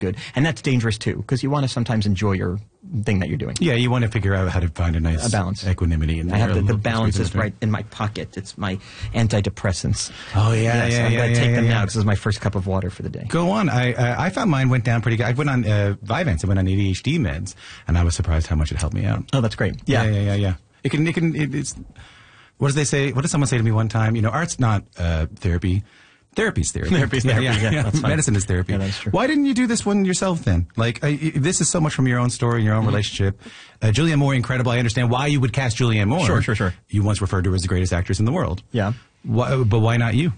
good. And that's dangerous too, because you want to sometimes enjoy your thing that you're doing. Yeah, you want to figure out how to find a nice balance, equanimity. In I have the balance is right in my pocket. It's my antidepressants. Oh yeah, yes, I'm going to take them now because this is my first cup of water for the day. Go on. I found mine went down pretty good. I went on Vyvanse. I went on ADHD meds, and I was surprised how much it helped me out. Oh, that's great. Yeah. It's. What does they say? What did someone say to me one time? You know, art's not therapy. Therapy's therapy. Therapy's therapy. Yeah, that's fine. Medicine is therapy. Yeah, that's true. Why didn't you do this one yourself then? Like, this is so much from your own story and your own relationship. Julianne Moore, incredible. I understand why you would cast Julianne Moore. Sure. You once referred to her as the greatest actress in the world. Yeah. But why not you?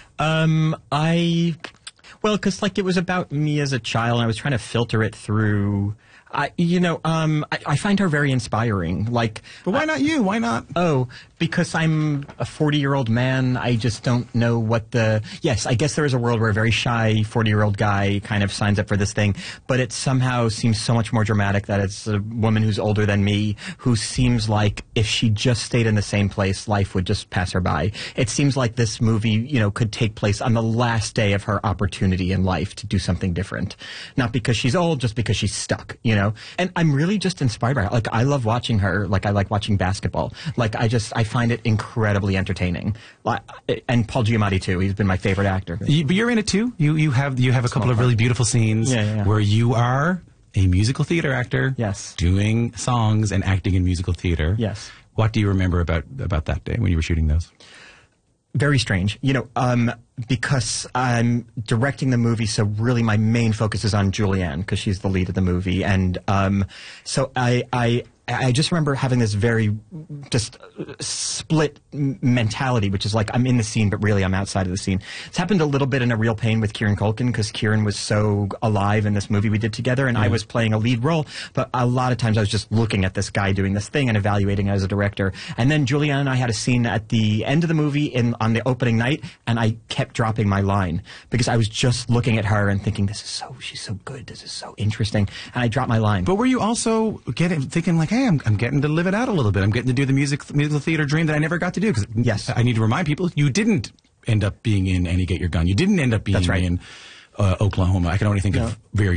Well, because like it was about me as a child, and I was trying to filter it through. I find her very inspiring. Like, but why not you? Why not? Oh, because I'm a 40-year-old man. I just don't know what the. Yes, I guess there is a world where a very shy 40-year-old guy kind of signs up for this thing, but it somehow seems so much more dramatic that it's a woman who's older than me who seems like if she just stayed in the same place, life would just pass her by. It seems like this movie, could take place on the last day of her opportunity in life to do something different, not because she's old, just because she's stuck. And I'm really just inspired by her. Like, I love watching her. Like, I like watching basketball. Like, I find it incredibly entertaining. And Paul Giamatti, too. He's been my favorite actor. But you're in it, too. You have a couple of really beautiful scenes where you are a musical theater actor. Yes. Doing songs and acting in musical theater. Yes. What do you remember about that day when you were shooting those? Very strange, because I'm directing the movie, so really my main focus is on Julianne, because she's the lead of the movie, and so I just remember having this very just split mentality, which is like I'm in the scene, but really I'm outside of the scene. It's happened a little bit in A Real Pain with Kieran Culkin, because Kieran was so alive in this movie we did together, and I was playing a lead role, but a lot of times I was just looking at this guy doing this thing and evaluating it as a director. And then Julianne and I had a scene at the end of the movie on the opening night, and I kept dropping my line because I was just looking at her and thinking, she's so good, this is so interesting, and I dropped my line. But were you also thinking like, hey, I'm getting to live it out a little bit. I'm getting to do the musical theater dream that I never got to do. Because yes, I need to remind people, you didn't end up being in Annie Get Your Gun. You didn't end up being in Oklahoma. I can only think of very